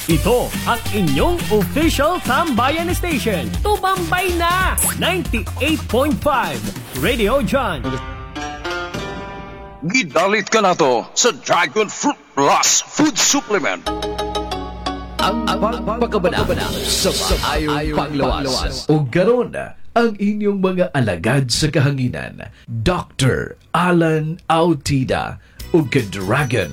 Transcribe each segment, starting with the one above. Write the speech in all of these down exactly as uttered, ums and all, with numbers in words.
Ito ang inyong official Tambayan Station. Tumambay na! ninety-eight point five Radio John. Gidalit ka na to sa Dragon Fruit Plus Food Supplement. Ang pagpagkabana sa maayong panglawas. O garon ang inyong mga alagad sa kahanginan. Doctor Alan Autida o Dragon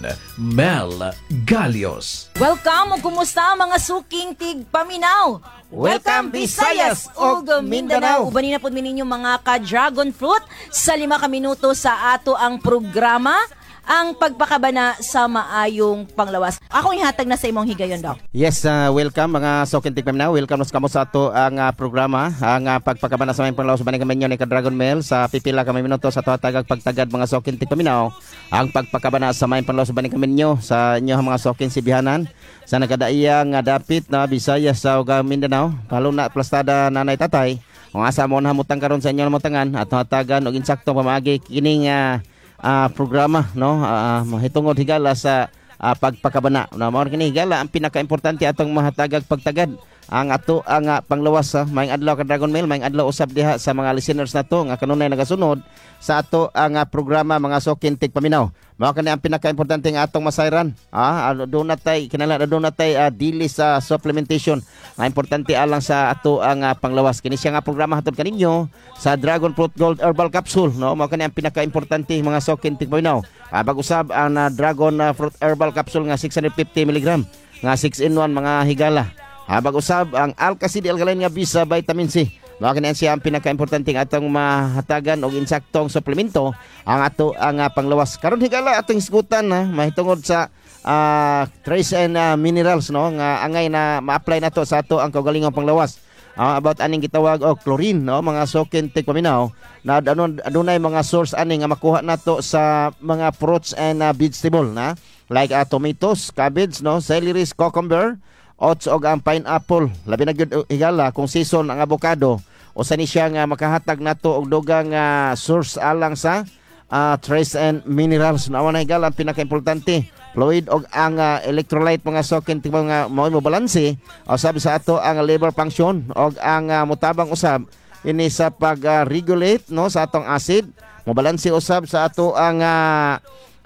Mel Galios. Welcome o kumusta mga suking tig paminaw. Welcome Visayas ug Mindanao. Ubanin na po ninyo mga ka-dragon fruit sa lima ka minuto sa ato ang programa, ang pagpakabana sa maayong panglawas. Ako ihatag na sa imong higayon, Doc. Yes, uh, welcome mga sokin tigpaminaw. Welcome nos kamo sa ato ang uh, programa, ang uh, pagpakabana sa maayong panglawas. Baning kami ni ka-Dragon Mail sa pipila kami minuto sa tuhatagag pagtagad mga sokin tigpaminaw. Ang pagpakabana sa maayong panglawas baning kami ninyo sa inyo mga sokin sibihanan sa nagadaiyang uh, dapit na Visayas sa uh, Mindanao. Palo na plastada nanay tatay. Kung asa mo namutang karon sa inyo namutangan at tuhatagan og insakto pamaagi kining uh, Uh, programa no uh, mahitungod higala sa uh, pagpakabana no mao kini higala ang pinakaimportante atong mahatagag pagtagad ang ato ang uh, panglawas uh, maayong adlaw ka Dragon Mail, maayong adlaw usab diha sa mga listeners nato nga kanunay nagasunod sa ato ang uh, programa mga sokin tigpaminaw. Mao kani ang pinakaimportante nga atong masayran. Ah, do natay kinala do natay uh, dili sa supplementation. Nga importante alang sa ato ang uh, panglawas. Kini siya nga programa hatod kaninyo sa Dragon Fruit Gold Herbal Capsule, no? Mao kani ang pinakaimportante mga sokin tigpaminaw. Ah, bag-usab ang uh, Dragon uh, Fruit Herbal Capsule nga six hundred fifty milligrams nga six in one mga higala. Ah, bag-usab ang Alkacid Alkaline nga bisa vitamin C. Mao kani siya ang pinakaimportante nga atong mahatagan og insaktong suplemento ang ato ang uh, panglawas. Karon higala atong isgutan na mahitungod sa uh, trace and uh, minerals no nga angay na ma-apply nato sa ato ang kaugalingong panglawas. Uh, about aning gitawag og chlorine no mga sokin tigpaminaw na anon adunay mga source ani nga makuha nato sa mga fruits and uh, vegetable na like uh, tomatoes, cabbage no, celery, cucumber, oats og ang pineapple. Labi na gyud higala kung season ang avocado o sa ni siya nga makahatag nato og dugang uh, source alang sa uh, trace and minerals. Nawa na higala ang pinakaimportante fluid og ang uh, electrolyte mga sokin tig mga mao mo balanse o sabi sa ato ang liver function og ang uh, mutabang usab ini sa pag uh, regulate no sa atong acid mo balanse usab sa ato ang uh,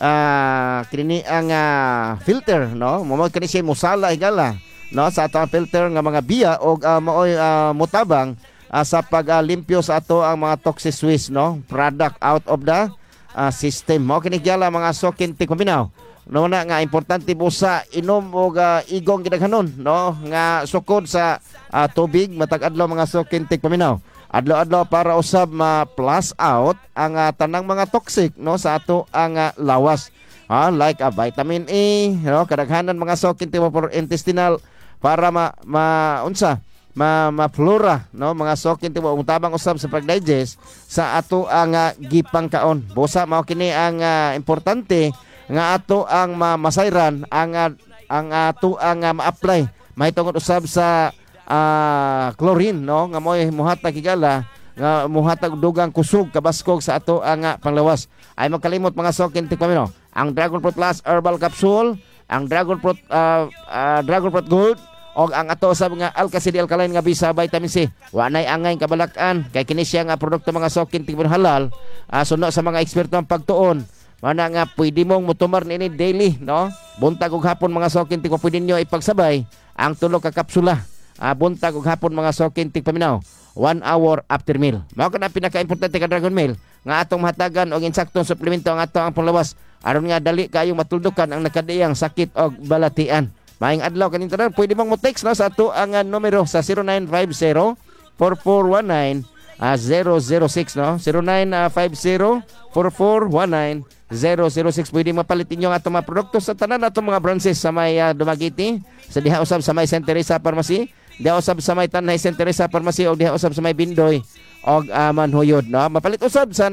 uh, kini ang uh, filter no mo kani siya musala higala no sa ato ang filter nga mga biya og uh, maoy uh, mutabang uh, sa paglimpyo uh, sa ato ang mga toxic waste no product out of the uh, system. Mo kini gyala mga sokin tigpaminaw no na nga importante po sa inom og uh, igong gidaghanon no nga sukod sa uh, tubig matag adlaw mga sokin tigpaminaw. Adlaw-adlaw para usab ma-plus out ang uh, tanang mga toxic no sa ato ang uh, lawas. Ah, like a uh, vitamin A, no kadaghanan mga sokin for intestinal para ma, ma unsa ma, ma flora no mga sokin tibo tabang usab sa pag-digest sa ato ang uh, gipangkaon. Busa mao kini ang uh, importante nga ato ang ma masayran ang uh, ang ato ang uh, ma-apply mahitungod usab sa uh, chlorine no nga moy muhatag higala nga muhatag dugang kusog kabaskog sa ato ang uh, panglawas. Ay magkalimot mga sokin tigpaminaw ang Dragon Fruit Plus Herbal Capsule, ang Dragon Fruit uh, uh, Dragon Fruit Gold og ang ato usab nga Alkacid Alkaline nga bisa vitamin C. Wa nay angay kabalakan kay kini siya nga produkto mga sokin tigpaminaw halal uh, suno sa mga eksperto ang pagtuon. Mana nga pwede mong mutumar nini daily no buntag ug hapon mga sokin tig pwede nyo ipagsabay ang tulo ka kapsula uh, buntag ug hapon mga sokin tigpaminaw one hour after meal. Mao kana pinaka-importante ka Dragon Mail nga atong mahatagan og insaktong suplemento ang ato ang panglawas aron nga dali kayong matuldukan ang nakadiyang sakit og balatian. Maayong adlaw kaning tanan pwede mong mo-text no sa ato ang uh, numero sa zero nine five zero four four one nine zero zero six no zero nine five zero four four one nine zero zero six. Pwede mapalit inyo ang atong mga produkto sa tanan atong mga branches sa may uh, Dumaguete, sa diha usab sa may Saint Teresa Pharmacy, diha usab sa may Tanay Saint Teresa Pharmacy o diha usab sa may Bindoy og uh, Manhuyod no mapalit usab sa